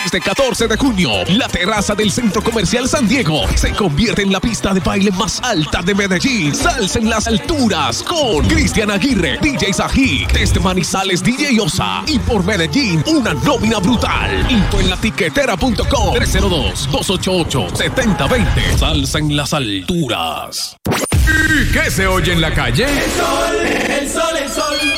Este 14 de junio, la terraza del Centro Comercial San Diego se convierte en la pista de baile más alta de Medellín. Salsa en las alturas con Cristian Aguirre, DJ Sajik, desde Manizales DJ Osa y por Medellín una nómina brutal. Info en latiquetera.com 302-288-7020. Salsa en las alturas. ¿Y qué se oye en la calle? El sol, el sol, el sol.